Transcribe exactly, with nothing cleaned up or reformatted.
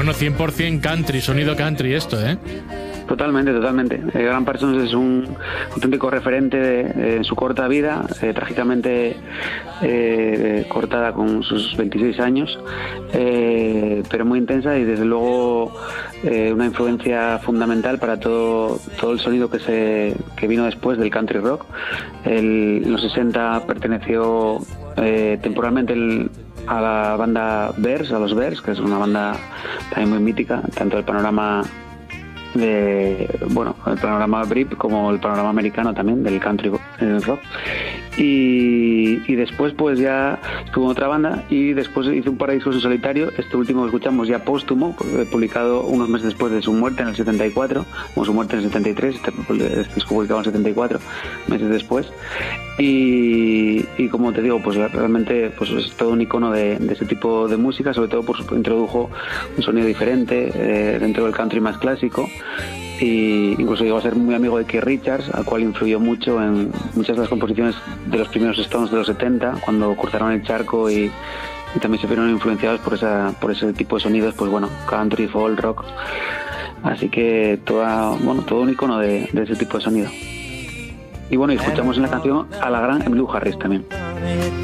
Bueno, cien por ciento country, sonido country esto, ¿eh? Totalmente, totalmente. Eh, Graham Parsons es un auténtico referente de, de, en su corta vida, eh, trágicamente eh, cortada con sus veintiséis años, eh, pero muy intensa y desde luego eh, una influencia fundamental para todo todo el sonido que se que vino después del country rock. El, en los sesenta perteneció eh, temporalmente el, a la banda Bears, a los Bears, que es una banda también muy mítica, tanto del panorama de, bueno, el panorama Brit como el panorama americano también del country rock, y, y después pues ya estuvo en otra banda y después hizo un par de discos en solitario. Este último que escuchamos ya póstumo, publicado unos meses después de su muerte en el setenta y cuatro, o su muerte en el setenta y tres, este, este disco publicado en el setenta y cuatro, meses después, y, y como te digo, pues realmente pues es todo un icono de, de ese tipo de música, sobre todo por su, introdujo un sonido diferente eh, dentro del country más clásico, y incluso llegó a ser muy amigo de Keith Richards, al cual influyó mucho en muchas de las composiciones de los primeros Stones de los setenta, cuando cruzaron el charco, y, y también se vieron influenciados por esa por ese tipo de sonidos, pues bueno, country, folk, rock, así que toda, bueno, todo un icono de, de ese tipo de sonido. Y bueno, y escuchamos en la canción a la gran Emmylou Harris también.